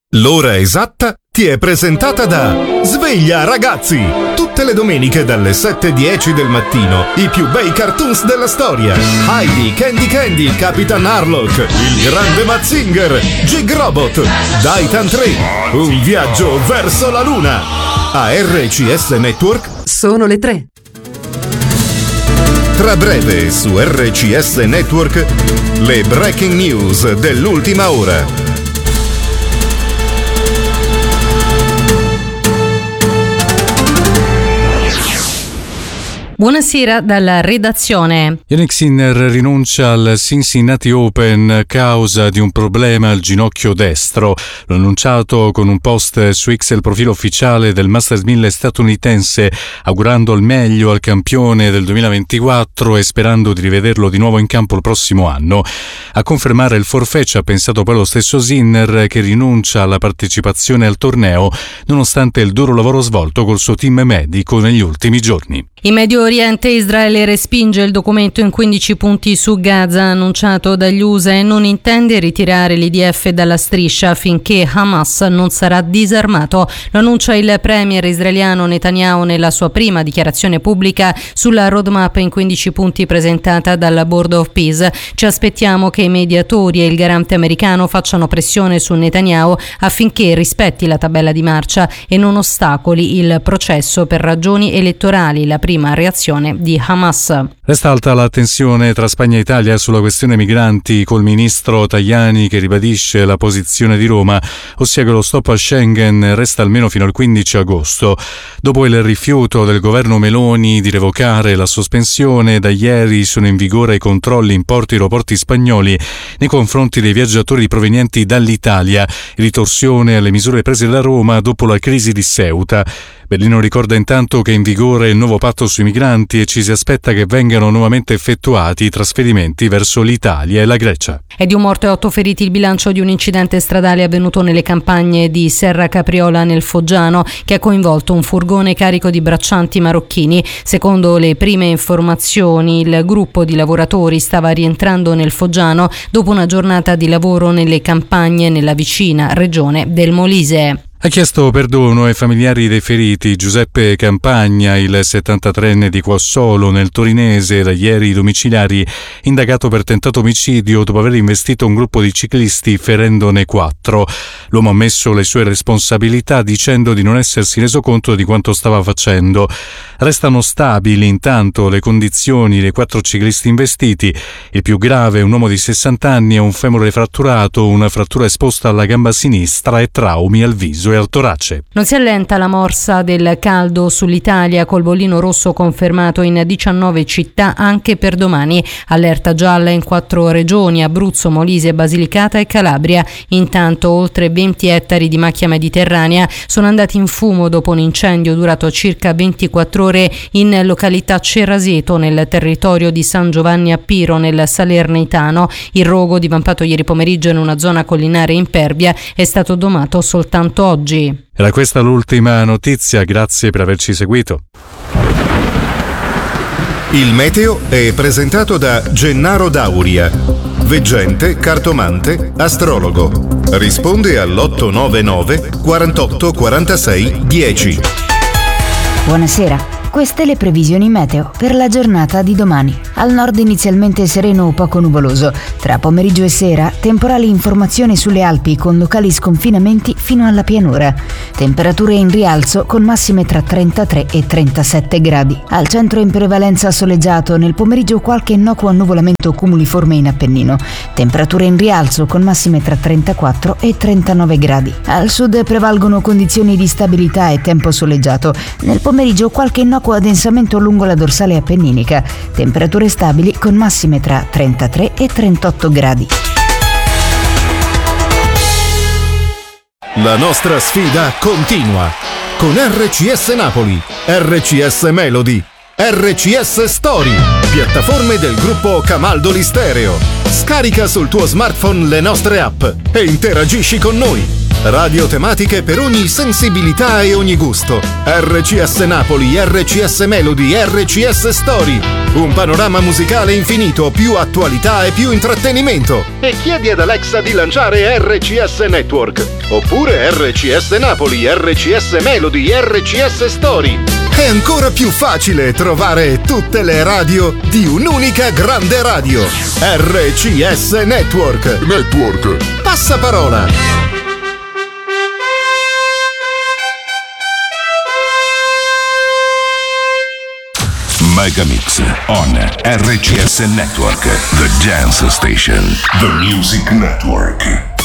L'ora esatta ti è presentata da Sveglia ragazzi! Tutte le domeniche dalle 7:10 del mattino i più bei cartoons della storia. Heidi, Candy, Capitan Harlock, il grande Mazinger, Jig Robot, Daitan 3, un viaggio verso la luna. A RCS Network sono le 3. Tra breve su RCS Network le breaking news dell'ultima ora. Buonasera dalla redazione. Jannik Sinner rinuncia al Cincinnati Open causa di un problema al ginocchio destro. L'ha annunciato con un post su X, il profilo ufficiale del Masters 1000 statunitense, augurando il meglio al campione del 2024 e sperando di rivederlo di nuovo in campo il prossimo anno. A confermare il forfait ci ha pensato poi lo stesso Sinner, che rinuncia alla partecipazione al torneo nonostante il duro lavoro svolto col suo team medico negli ultimi giorni. In Medio Oriente Israele respinge il documento in 15 punti su Gaza annunciato dagli USA e non intende ritirare l'IDF dalla striscia finché Hamas non sarà disarmato. Lo annuncia il premier israeliano Netanyahu nella sua prima dichiarazione pubblica sulla roadmap in 15 punti presentata dalla Board of Peace. Ci aspettiamo che i mediatori e il garante americano facciano pressione su Netanyahu affinché rispetti la tabella di marcia e non ostacoli il processo per ragioni elettorali. La prima reazione di Hamas. Resta alta la tensione tra Spagna e Italia sulla questione migranti, col ministro Tajani che ribadisce la posizione di Roma, ossia che lo stop a Schengen resta almeno fino al 15 agosto. Dopo il rifiuto del governo Meloni di revocare la sospensione, da ieri sono in vigore i controlli in porti e aeroporti spagnoli nei confronti dei viaggiatori provenienti dall'Italia, ritorsione alle misure prese da Roma dopo la crisi di Ceuta. Berlino ricorda intanto che è in vigore il nuovo patto sui migranti e ci si aspetta che vengano nuovamente effettuati i trasferimenti verso l'Italia e la Grecia. È di un morto e 8 feriti il bilancio di un incidente stradale avvenuto nelle campagne di Serra Capriola nel Foggiano, che ha coinvolto un furgone carico di braccianti marocchini. Secondo le prime informazioni, il gruppo di lavoratori stava rientrando nel Foggiano dopo una giornata di lavoro nelle campagne nella vicina regione del Molise. Ha chiesto perdono ai familiari dei feriti Giuseppe Campagna, il 73enne di Quassolo nel Torinese, da ieri domiciliari, indagato per tentato omicidio dopo aver investito un gruppo di ciclisti ferendone 4. L'uomo ha ammesso le sue responsabilità dicendo di non essersi reso conto di quanto stava facendo. Restano stabili intanto le condizioni dei 4 ciclisti investiti. Il più grave, un uomo di 60 anni, ha un femore fratturato, una frattura esposta alla gamba sinistra e traumi al viso e al torace. Non si allenta la morsa del caldo sull'Italia, col bollino rosso confermato in 19 città anche per domani. Allerta gialla in 4 regioni: Abruzzo, Molise, Basilicata e Calabria. Intanto oltre 20 ettari di macchia mediterranea sono andati in fumo dopo un incendio durato circa 24 ore in località Ceraseto, nel territorio di San Giovanni a Piro, nel Salernitano. Il rogo, divampato ieri pomeriggio in una zona collinare impervia, è stato domato soltanto oggi. Era questa l'ultima notizia, grazie per averci seguito. Il meteo è presentato da Gennaro Dauria, veggente, cartomante, astrologo. Risponde all'899 48 46 10. Buonasera. Queste le previsioni meteo per la giornata di domani. Al nord inizialmente sereno o poco nuvoloso. Tra pomeriggio e sera temporali in formazione sulle Alpi con locali sconfinamenti fino alla pianura. Temperature in rialzo con massime tra 33 e 37 gradi. Al centro in prevalenza soleggiato, nel pomeriggio qualche innocuo annuvolamento cumuliforme in Appennino. Temperature in rialzo con massime tra 34 e 39 gradi. Al sud prevalgono condizioni di stabilità e tempo soleggiato. Nel pomeriggio qualche innocuo addensamento lungo la dorsale appenninica. Temperature stabili con massime tra 33 e 38 gradi. La nostra sfida continua con RCS Napoli, RCS Melody, RCS Story, piattaforme del gruppo Camaldoli Stereo. Scarica sul tuo smartphone le nostre app e interagisci con noi. Radio tematiche per ogni sensibilità e ogni gusto. RCS Napoli, RCS Melody, RCS Story. Un panorama musicale infinito, più attualità e più intrattenimento. E chiedi ad Alexa di lanciare RCS Network. Oppure RCS Napoli, RCS Melody, RCS Story. È ancora più facile trovare tutte le radio di un'unica grande radio. RCS Network. Passaparola. Megamix on RCS Network, the dance station, the music network.